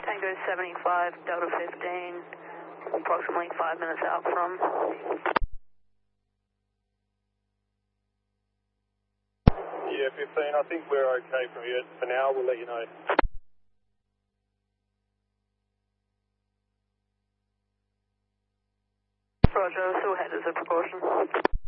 Tango 75, Delta 15, approximately 5 minutes out from. Yeah, 15, I think we're okay from here. For now, we'll let you know. Roger, still head as a precaution.